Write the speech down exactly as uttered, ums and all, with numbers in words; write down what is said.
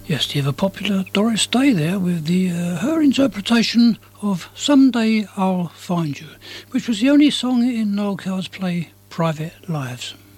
Yes, the ever popular Doris Day there with the uh, her interpretation of Someday I'll Find You, which was the only song in Noel Coward's play Private Lives.